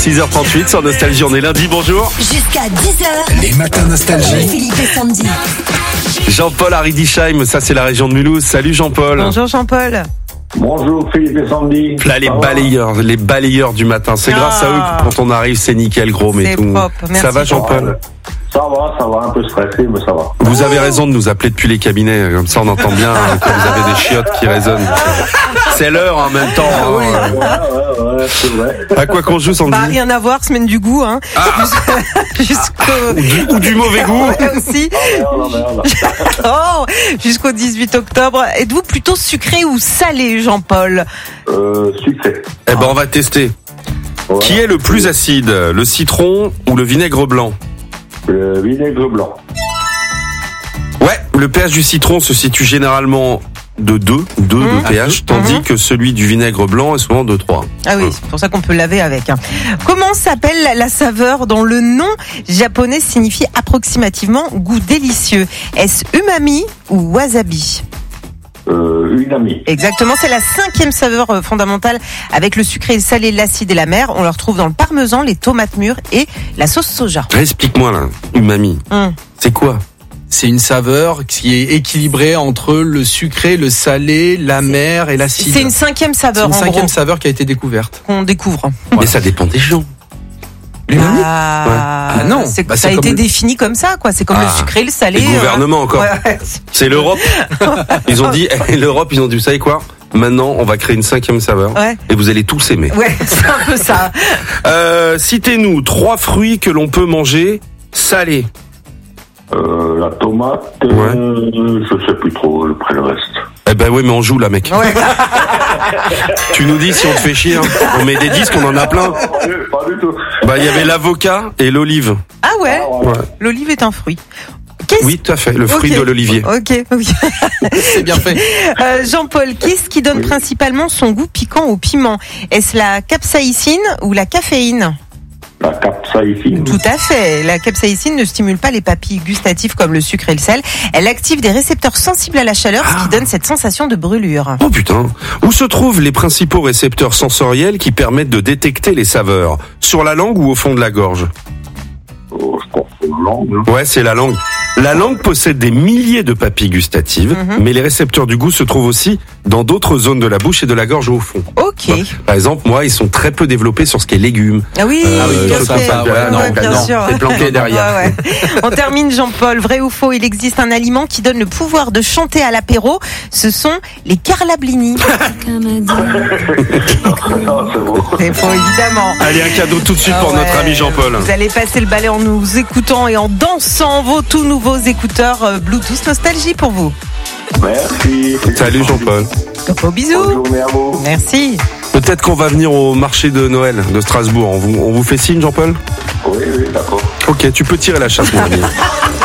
6h38 sur Nostalgie, on est lundi, bonjour. Jusqu'à 10h. Les matins Nostalgie. Philippe et Sandy. Jean-Paul à Riedisheim, ça c'est la région de Mulhouse. Salut Jean-Paul. Bonjour Jean-Paul. Bonjour Philippe et Sandy. Là les balayeurs du matin, c'est grâce à eux que quand on arrive c'est nickel gros mais C'est tout. propre. Merci, Ça va Jean-Paul? Ça va, un peu stressé, mais ça va. Vous avez raison de nous appeler depuis les cabinets, comme ça on entend bien quand vous avez des chiottes qui résonnent. C'est l'heure en même temps. Ouais, c'est vrai. À quoi qu'on joue Sandy? Pas rien à voir, semaine du goût, hein. Ou du mauvais goût. Ouais, aussi. Merde. Oh, jusqu'au 18 octobre. Êtes-vous plutôt sucré ou salé, Jean-Paul? Succès. Eh ben on va tester. Voilà. Qui est le plus acide, le citron ou le vinaigre blanc? Le vinaigre blanc. Ouais, le pH du citron se situe généralement de 2 de pH, tandis que celui du vinaigre blanc est souvent de 3. Ah oui, c'est pour ça qu'on peut laver avec. Comment s'appelle la saveur dont le nom japonais signifie approximativement goût délicieux? Est-ce umami ou wasabi? Une amie. Exactement, c'est la 5e saveur fondamentale avec le sucré, le salé, l'acide et la mer. On le retrouve dans le parmesan, les tomates mûres et la sauce soja. Explique-moi là, umami. C'est quoi? C'est une saveur qui est équilibrée entre le sucré, le salé, la mer et l'acide. C'est une 5e saveur C'est une en gros 5e saveur qui a été découverte. qu'on découvre. Mais ça dépend des gens. L'umami Ah non, ça c'est a été comme défini comme ça, quoi. C'est comme le sucré, le salé. Les gouvernements encore. Ouais. C'est l'Europe. Ils ont dit, l'Europe, ils ont dit, vous savez quoi? Maintenant, on va créer une 5e saveur. Ouais. Et vous allez tous aimer. Ouais, c'est un peu ça. Citez-nous 3 fruits que l'on peut manger salés. La tomate, je sais plus trop après le reste. Eh ben oui, mais on joue là, mec. Ouais. Tu nous dis si on te fait chier. Hein. On met des disques, on en a plein. Pas du tout. Bah, il y avait l'avocat et l'olive. Ah ouais, Ouais. l'olive est un fruit. Oui, tout à fait, le fruit Ok. de l'olivier. Ok, oui. C'est bien fait. Jean-Paul, qu'est-ce qui donne principalement son goût piquant au piment? Est-ce la capsaïcine ou la caféine? La capsaïcine. Tout à fait. La capsaïcine ne stimule pas les papilles gustatives comme le sucre et le sel. Elle active des récepteurs sensibles à la chaleur, ce qui donne cette sensation de brûlure. Oh putain. Où se trouvent les principaux récepteurs sensoriels qui permettent de détecter les saveurs? Sur la langue ou au fond de la gorge? Je pense que c'est la langue. Ouais, c'est la langue. La langue possède des milliers de papilles gustatives, mais les récepteurs du goût se trouvent aussi dans d'autres zones de la bouche et de la gorge au fond. Ok. Par exemple, moi, ils sont très peu développés sur ce qui est légumes. Ah oui, oui, ok. ça, ça, ouais, non, bien non, sûr. c'est planqué derrière. Ouais, ouais. On termine, Jean-Paul. Vrai ou faux, il existe un aliment qui donne le pouvoir de chanter à l'apéro. Ce sont les carlablini. C'est bon. C'est faux, évidemment. Allez, un cadeau tout de suite pour Ah notre ouais. ami Jean-Paul. Vous allez passer le balai en nous écoutant et en dansant vos tout nouveaux écouteurs Bluetooth Nostalgie pour vous. Merci. Salut Jean-Paul. Gros bisous. Bonne journée à vous. Merci. Peut-être qu'on va venir au marché de Noël de Strasbourg. On vous fait signe, Jean-Paul? Oui, d'accord. Ok, tu peux tirer la chasse, mon ami.